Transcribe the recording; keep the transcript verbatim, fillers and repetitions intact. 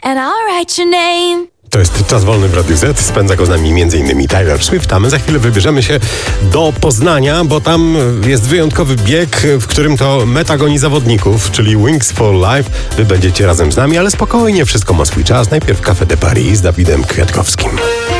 and I'll write your name. To jest Czas Wolny w Radiu Z. Spędza go z nami m.in. Taylor Swift, a my za chwilę wybierzemy się do Poznania, bo tam jest wyjątkowy bieg, w którym to meta goni zawodników, czyli Wings for Life. Wy będziecie razem z nami, ale spokojnie, wszystko ma swój czas. Najpierw Café de Paris z Dawidem Kwiatkowskim.